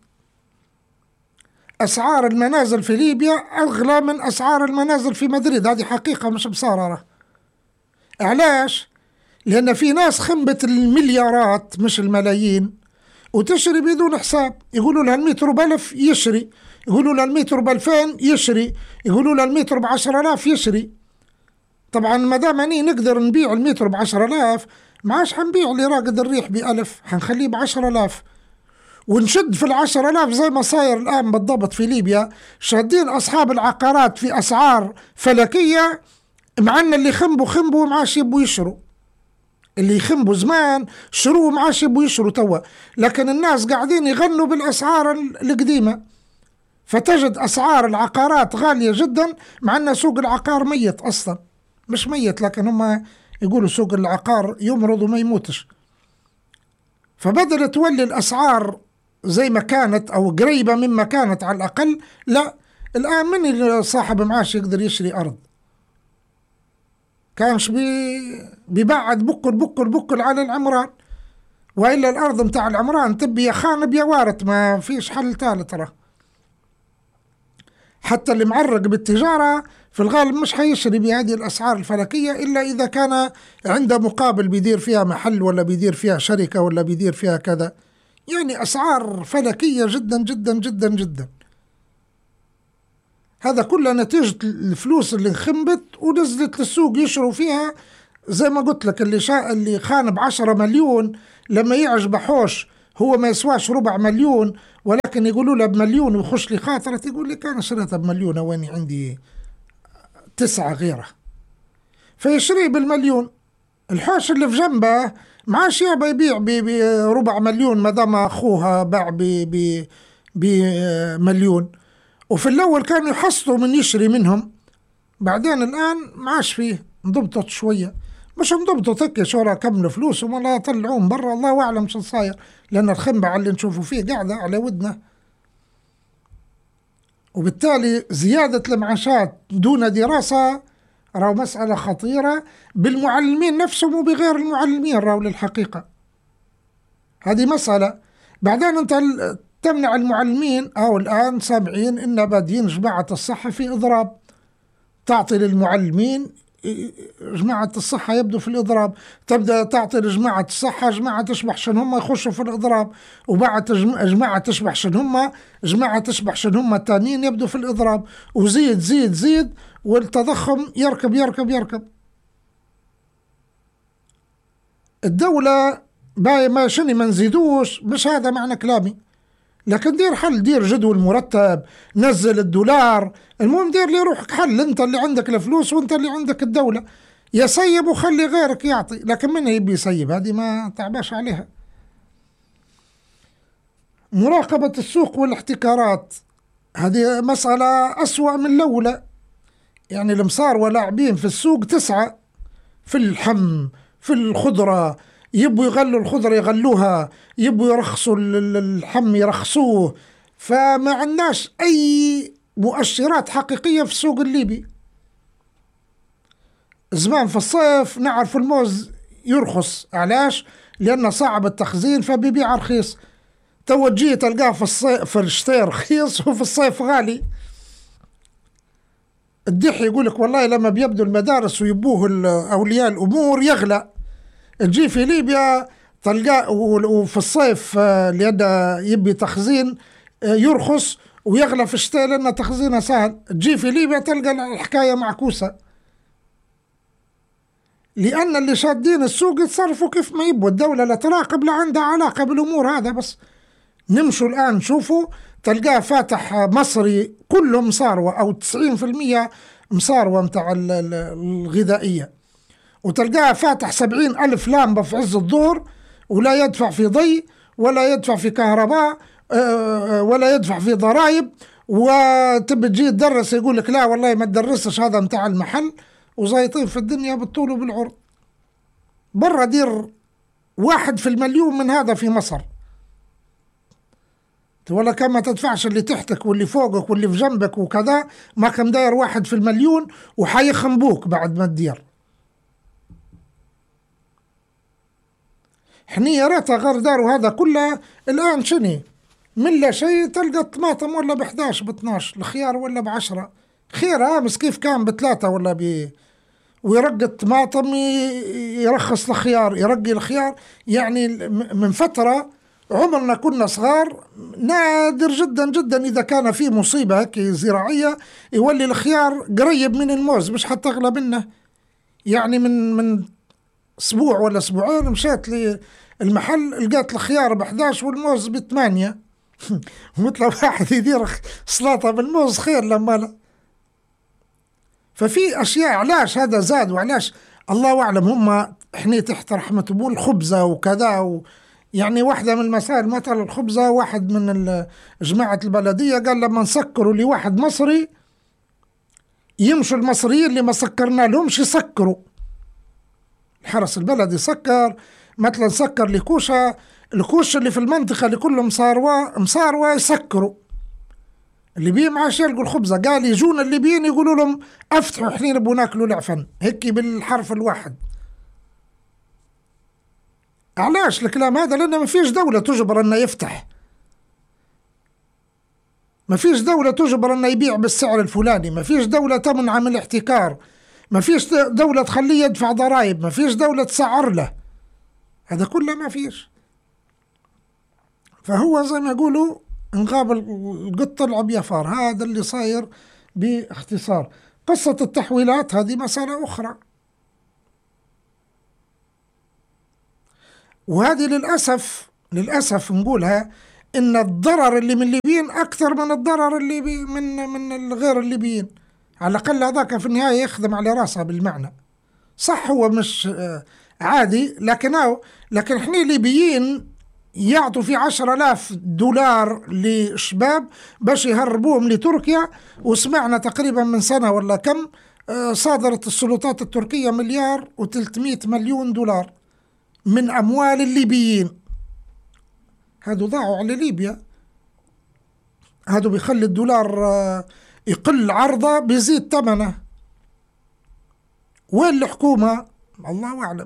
أسعار المنازل في ليبيا أغلى من أسعار المنازل في مدريد، هذه حقيقة مش بصاررة. علاش؟ لأن في ناس خنبت المليارات مش الملايين وتشري بدون حساب. يقولوا لها المتر ب1000 يشري، يقولوا لها المتر ب2000 يشري، يقولوا لها المتر ب10,000 يشري. طبعا ما دام أني نقدر نبيع المتر ب10,000، معاش حنبيع لراقد الريح ب1000، حنخليه ب10,000 ونشد في 10,000 زي ما صاير الآن بالضبط في ليبيا. شادين أصحاب العقارات في أسعار فلكية، مع أن اللي خنبوا معاش يبوا يشروا، اللي يخنبوا زمان شروا معاش يبوا يشروا توا، لكن الناس قاعدين يغنوا بالأسعار القديمة. فتجد أسعار العقارات غالية جدا، مع أن سوق العقار ميت أصلا، مش ميت لكن هم يقولوا سوق العقار يمرض وما يموتش. فبدل تولي الأسعار زي ما كانت أو قريبة مما كانت على الأقل، لا، الآن من صاحب معاش يقدر يشري أرض؟ كانش بيبعد بكل على العمران، وإلا الأرض متاع العمران تبي يا خانب يا وارث، ما فيش حل ثالث. ترى حتى اللي معرق بالتجارة في الغالب مش حيشري بهذه الأسعار الفلكية إلا إذا كان عنده مقابل بيدير فيها محل ولا بيدير فيها شركة ولا بيدير فيها كذا، يعني أسعار فلكية جدا جدا جدا جدا. هذا كله نتيجة الفلوس اللي انخنبت ونزلت للسوق يشروا فيها. زي ما قلت لك اللي خان ب10 مليون لما يعجب حوش هو ما يسواش ربع مليون، ولكن يقولوا له بمليون ويخش لي خاطرة، يقول لي كان شريتها بمليون واني عندي 9 غيره، فيشريه بالمليون. الحوش اللي في جنبه معاش يابا يبيع بربع مليون ما دام اخوها باع بمليون. وفي الاول كانوا يحصلوا من يشري منهم، بعدين الان معاش فيه، انضبطت شويه، مش انضبطت هيك شورى كملوا فلوسهم ولا طلعوهم برا، الله اعلم شو صاير، لان الخنبعه اللي نشوفوا فيه قاعده على ودنا. وبالتالي زياده المعاشات دون دراسه راهو مسألة خطيرة بالمعلمين نفسهم وبغير المعلمين، راهو للحقيقة هذه مسألة. بعدين أنت تمنع المعلمين، أو الآن سامعين إن بادين جماعة الصحة في إضراب، تعطي للمعلمين، جماعة الصحة يبدو في الإضراب، تبدأ تعطي لجماعة الصحة، جماعة تشبح شن هم يخشوا في الإضراب، وبعد جماعة تشبح شن هم، جماعة تشبح شن هم التانيين يبدو في الإضراب، وزيد زيد زيد، والتضخم يركب يركب يركب. الدولة باي ما شني ما نزيدوش، مش هذا معنى كلامي، لكن دير حل، دير جدول مرتب، نزل الدولار، المهم دير لي روحك حل، انت اللي عندك الفلوس وانت اللي عندك الدولة، يسيب وخلي غيرك يعطي، لكن من يبي يسيب هذه ما تعباش عليها. مراقبة السوق والاحتكارات هذه مسألة أسوأ من الأولى، يعني المصاروة لاعبين في السوق 9، في اللحم، في الخضرة، يبوا يغلوا الخضرة يغلوها، يبوا يرخصوا اللحم يرخصوه، فما عندناش أي مؤشرات حقيقية في السوق الليبي. زمان في الصيف نعرف الموز يرخص، علاش؟ لأنه صعب التخزين فبيبيع رخيص، توجيه تلقاه في الصيف في الشتاء رخيص وفي الصيف غالي. الدحي يقولك والله لما بيبدو المدارس ويبوه أولياء الأمور يغلى، تجي في ليبيا تلقاه وفي الصيف اللي يبي تخزين يرخص، ويغلى في الشتاء لأن تخزينه سهل. تجي في ليبيا تلقى الحكاية معكوسة، لأن اللي شادين السوق يتصرفوا كيف ما يبوا، الدولة لا تراقب لا عندها علاقة بالأمور هذا. بس نمشوا الآن شوفوا تلقاه فاتح مصري كله مصاروة، أو 90% مصاروة متاع الغذائية، وتلقاه فاتح 70,000 لامبة في عز الظهر، ولا يدفع في ضي ولا يدفع في كهرباء ولا يدفع في ضرائب، وتبي تجي تدرس يقول لك لا والله ما تدرسش هذا متاع المحل، وزايطين في الدنيا بالطول وبالعرض. برا دير 1 في المليون من هذا في مصر، ولا كان ما تدفعش اللي تحتك واللي فوقك واللي في جنبك وكذا، ما كان داير 1 في المليون وحيخنبوك بعد ما تدير. حني يا ريتها غير داروا هذا كله. الآن شني من لا شيء تلقى الطماطم ولا ب11 ب12، الخيار ولا ب10، خير أمس كيف كان ب3 ولا ويرقي الطماطم يرخص الخيار، يرقي الخيار. يعني من فترة عمرنا كنا صغار نادر جدا جدا إذا كان في مصيبة هيك زراعية يولي الخيار قريب من الموز، مش حتى أغلى منه. يعني من أسبوع ولا أسبوعين مشيت للمحل لقيت الخيار ب11 والموز ب8 مثل واحد يدير سلطة بالموز خير لما لا. ففي أشياء علاش هذا زاد، وعلاش الله أعلم هم إحنا تحت رحمة أبوه الخبزة وكذا يعني واحدة من المسائل مثلا الخبزة، واحد من جماعة البلدية قال لما نسكروا لواحد مصري يمشوا المصريين اللي ما سكرنا لهمش يسكروا. الحرس البلدي سكر مثلا، سكر لكوشة، الكوش اللي في المنطقة اللي كلهم مصاروة يسكروا، الليبيين معاش يلقوا الخبزة، قال يجونا الليبيين يقولوا لهم افتحوا حنين نبغوا ناكلوا لعفن هيك بالحرف الواحد. علاش الكلام هذا؟ لأن ما فيش دولة تجبر أنه يفتح، ما فيش دولة تجبر أنه يبيع بالسعر الفلاني، ما فيش دولة تمنع من الاحتكار، ما فيش دولة تخليه يدفع ضرائب، ما فيش دولة تسعر له، هذا كله ما فيش. فهو زي ما يقولوا انغاب القط طلع بيفار، هذا اللي صاير باختصار. قصة التحويلات هذه مسألة أخرى، وهذه للأسف للأسف نقولها، إن الضرر اللي من الليبيين أكثر من الضرر اللي من الغير الليبيين. على الأقل هذاك في النهاية يخدم على راسها بالمعنى. صح هو مش عادي، لكن احنا ليبيين يعطوا في 10,000 دولار لشباب باش يهربوهم لتركيا. وسمعنا تقريبا من سنة ولا كم صادرت السلطات التركية 1,300,000,000 دولار من أموال الليبيين. هادو ضاعوا على ليبيا. هادو بيخلي الدولار يقل عرضه بيزيد ثمنه. وين الحكومة؟ الله أعلم.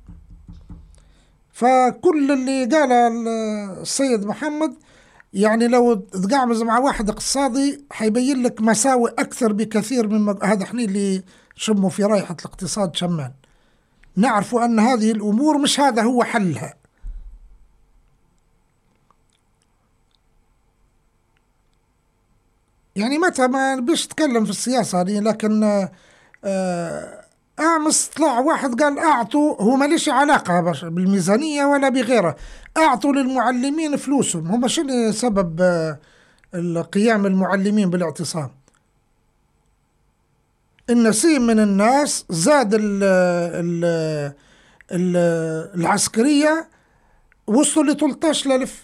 فكل اللي قاله السيد محمد يعني لو تقعمز مع واحد اقتصادي حيبين لك مساوئ أكثر بكثير من هذا. احنا اللي شموا في رائحة الاقتصاد شمان نعرفوا أن هذه الأمور مش هذا هو حلها. يعني متى ما بيش تكلم في السياسة هذه، لكن أمس طلع واحد قال أعطوا، هو ماليش علاقة بالميزانية ولا بغيره، أعطوا للمعلمين فلوسهم. هم شنو سبب القيام المعلمين بالاعتصام؟ النسيم من الناس زاد العسكرية وصلوا ل 13,000.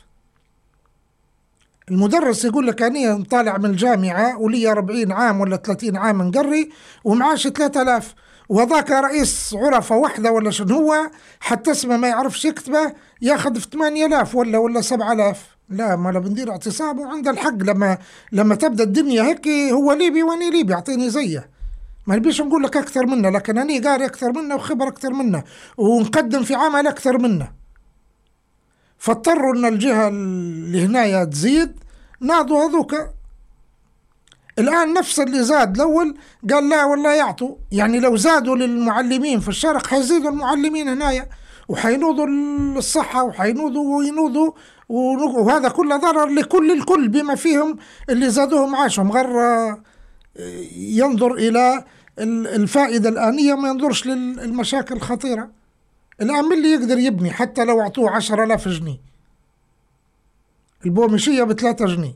المدرس يقول لك أنا طالع من الجامعة ولي 40 عام ولا 30 عام نقري ومعاش 3,000، وذاك رئيس عرفة واحدة ولا شنو هو حتى اسمه ما يعرفش يكتبه ياخذ في 8,000 ولا 7,000. لا، ما لا بندير اعتصام وعند الحق. لما تبدأ الدنيا هيك، هو ليبي واني ليبي اعطيني زيه. ما نبيش نقول لك أكثر منه، لكن أنا قاري أكثر منه وخبر أكثر منه ونقدم في عمل أكثر منه. فاضطروا أن الجهة اللي هنايا تزيد، ناضوا هذوك. الآن نفس اللي زاد الأول قال لا والله يعطوا. يعني لو زادوا للمعلمين في الشرق حيزيدوا المعلمين هنايا وحينوضوا الصحة وحينوضوا وينوضوا، وهذا كله ضرر لكل الكل بما فيهم اللي زادوهم معاشهم. غير ينظر إلى الفائدة الآنية، ما ينظرش للمشاكل الخطيرة. الآن من اللي يقدر يبني حتى لو أعطوه 10,000 جنيه؟ البومشية ب3 جنيه،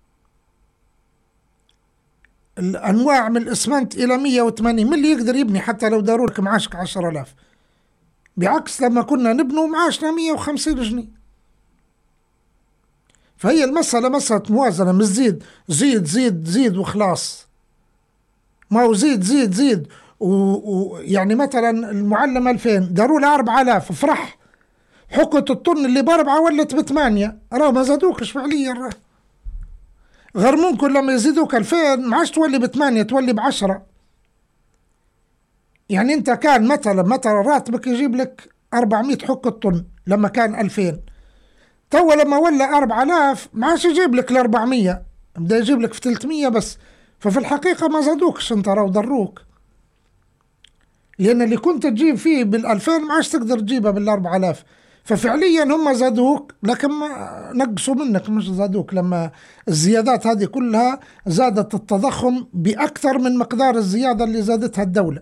الأنواع من الإسمنت إلى 180. من اللي يقدر يبني حتى لو داروا لك معاشك 10,000؟ بعكس لما كنا نبنوا معاشنا 150 جنيه. فهي المسألة مسألة موازنة، مش زيد زيد زيد زيد وخلاص. ما هو زيد زيد زيد يعني مثلا المعلم 2000 داروا له 4,000 فرح، حقة الطن اللي ب4 ولت ب8، راه ما زادوكش فعليا. غير ممكن لما يزيدوك 2000 ما عادش تولي ب8 تولي ب10. يعني انت كان مثلا راتبك يجيب لك 400 حقة طن لما كان 2000، تو لما ولا 4,000 ما عادش يجيب لك ال400، بدا يجيب لك في 300 بس. ففي الحقيقة ما زادوكش انت، راهو ضروك. لأن اللي كنت تجيب فيه بال2000 ما عادش تقدر تجيبها بال4000. ففعليا هم زادوك لكن ما نقصوا منك، مش زادوك. لما الزيادات هذه كلها زادت التضخم بأكثر من مقدار الزيادة اللي زادتها الدولة.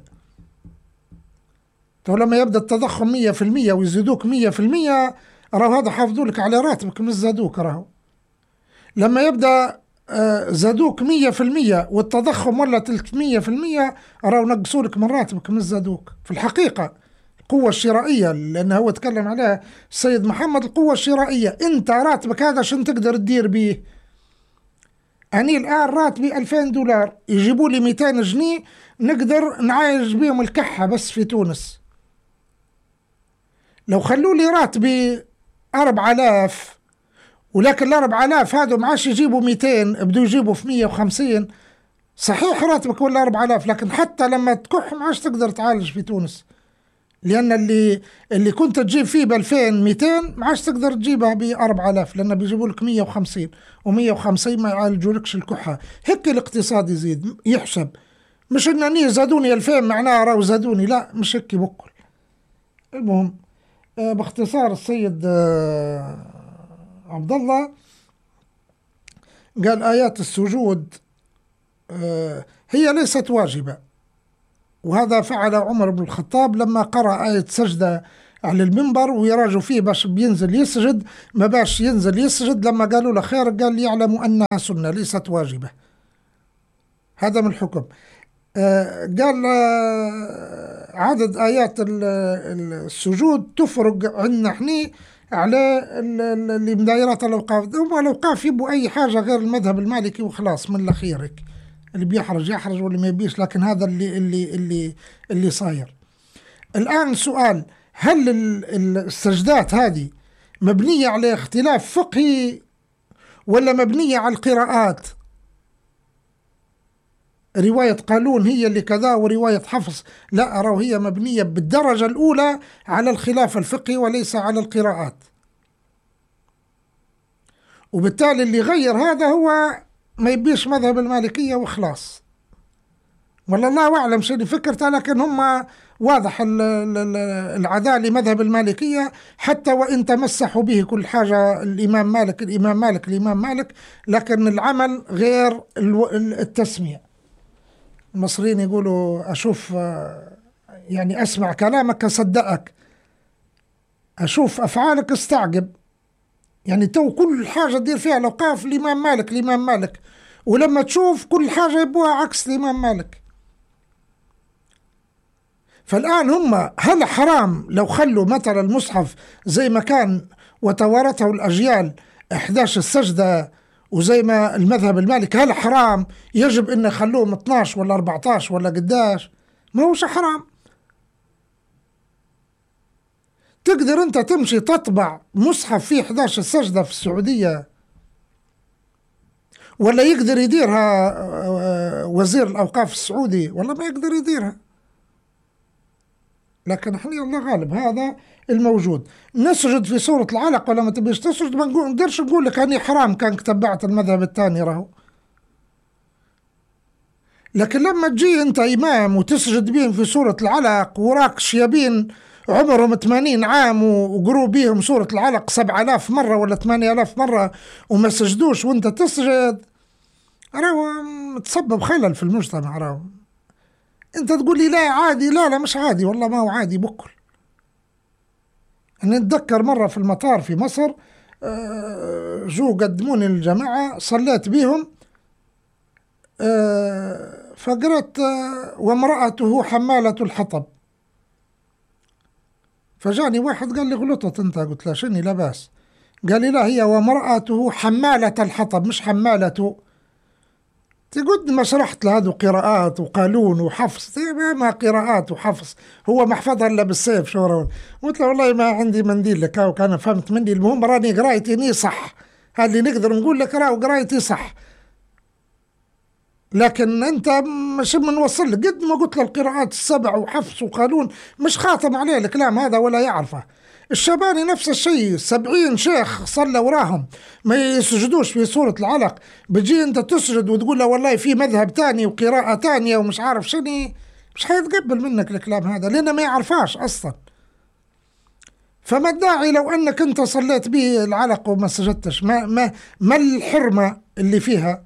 تو لما يبدأ التضخم 100% ويزيدوك 100%، راهو هذا حافظوا لك على راتبك مش زادوك. راهو لما يبدأ زادوك 100% والتضخم ولا 300%، راهو نقصوا لك من راتبك مش زادوك. في الحقيقة القوة الشرائية، لأنه هو تكلم عليها السيد محمد، القوة الشرائية. أنت راتبك هذا شن تقدر تدير بيه؟ أني الآن راتبي 2000 دولار، يجيبوا لي 200 جنيه نقدر نعايش بيهم الكحة بس في تونس. لو خلوا لي راتبي 4000، ولكن ال4000 هذا ما عادش يجيبوا 200، بدو يجيبوا في 150. صحيح راتبك ولا 4000، لكن حتى لما تكح ما عادش تقدر تعالج في تونس، لأن اللي كنت تجيب فيه ب2200 ما عادش تقدر تجيبها ب4000، لأن بيجيبوا لك 150 و150 ما يعالجوا لكش الكحة. هيك الاقتصاد يزيد يحسب، مش إنني زادوني 2000 معناها راهو زادوني، لا مش هيك بكل. المهم باختصار السيد عبد الله قال آيات السجود هي ليست واجبة، وهذا فعل عمر بن الخطاب لما قرأ آية سجدة على المنبر ويراجوا فيه باش بينزل يسجد، ما باش ينزل يسجد. لما قالوا له خير قال يعلموا أنها سنة ليست واجبة. هذا من الحكم. قال عدد آيات السجود تفرق عندنا احنا على اللي مدايرات الأوقاف. هم الأوقاف يبوا أي حاجة غير المذهب المالكي وخلاص، من الأخيرك اللي بيحرج يحرج واللي ما يبيش. لكن هذا اللي صاير الآن. سؤال: هل السجدات هذه مبنية على اختلاف فقهي ولا مبنية على القراءات؟ رواية قالون هي اللي كذا ورواية حفص لا، أرى هي مبنية بالدرجة الأولى على الخلاف الفقهي وليس على القراءات. وبالتالي اللي غير هذا هو ما يبيش مذهب المالكية وخلاص. والله الله أعلم شنو فكرته، لكن هم واضح العداء لمذهب المالكية، حتى وإن تمسحوا به كل حاجة الإمام مالك، لكن العمل غير التسمية. المصريين يقولوا أشوف يعني أسمع كلامك أصدقك، أشوف أفعالك استعجب. يعني تو كل حاجة تدير فيها الأوقاف الإمام مالك، ولما تشوف كل حاجة يبوها عكس الإمام مالك. فالآن هم هل حرام لو خلوا مثلا المصحف زي ما كان وتوارثه الأجيال 11 السجدة وزي ما المذهب المالكي، هل حرام يجب أن يخلوهم 12 ولا 14 ولا قداش؟ ما هوش حرام. تقدر أنت تمشي تطبع مصحف فيه 11 سجدة في السعودية، ولا يقدر يديرها وزير الأوقاف السعودي؟ والله ما يقدر يديرها. لكن احنا الله غالب هذا الموجود. نسجد في سورة العلق ولا ما تبيش تسجد، ما نقدرش نقول لك أني حرام كان تبعت المذهب الثاني راهو. لكن لما تجي أنت إمام وتسجد بهم في سورة العلق وراك شيابين عمرهم 80 عام وقروا بهم سورة العلق 7000 مرة ولا 8000 مرة وما سجدوش وانت تسجد، راهو تسبب خلل في المجتمع. راهو انت تقول لي لا عادي، لا مش عادي، والله ما هو عادي بكل. أنا نتذكر مرة في المطار في مصر جو قدموني الجماعة صليت بهم، فقرأت وامرأته حمالة الحطب. فجاني واحد قال لي غلطت انت. قلت له شني؟ لا باس. قال لي لا، هي وامرأته حمالة الحطب مش حمالته. تقول ما شرحت له هذا قراءات وقالون وحفص، ما قراءات وحفص، هو محفظها الا بالسيف شو. قلت له والله ما عندي منديل لك، وكان فهمت مني. المهم راني قرايتي صح، هذا اللي نقدر نقول لك، راهو قرايتي صح. لكن انت مش منوصل لك قد ما قلت له القراءات 7 وحفص وقالون، مش خاطم عليه الكلام هذا ولا يعرفه. الشباني نفس الشيء، 70 شيخ صلى وراهم ما يسجدوش في سورة العلق، بتجي انت تسجد وتقول له والله في مذهب تاني وقراءة تانية ومش عارف شني، مش حيتقبل منك الكلام هذا لأنه ما يعرفاش أصلا. فما الداعي لو أنك انت صليت به العلق وما سجدتش؟ ما الحرمة اللي فيها؟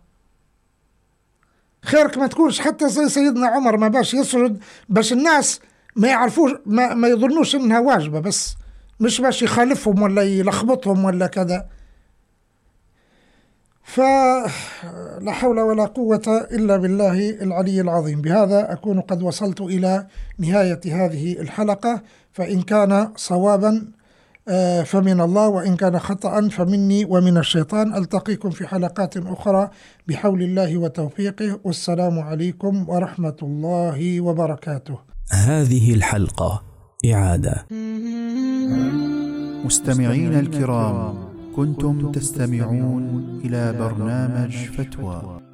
خيرك ما تكونش حتى زي سيدنا عمر ما باش يسجد، باش الناس ما يعرفوش، ما يظنوش انها واجبة، بس مش باش يخالفهم ولا يلخبطهم ولا كذا. فلا حول ولا قوة إلا بالله العلي العظيم. بهذا أكون قد وصلت إلى نهاية هذه الحلقة، فإن كان صوابا فمن الله، وإن كان خطأ فمني ومن الشيطان. ألتقيكم في حلقات أخرى بحول الله وتوفيقه، والسلام عليكم ورحمة الله وبركاته. هذه الحلقة إعادة. مستمعين الكرام، كنتم تستمعون إلى برنامج فتوى.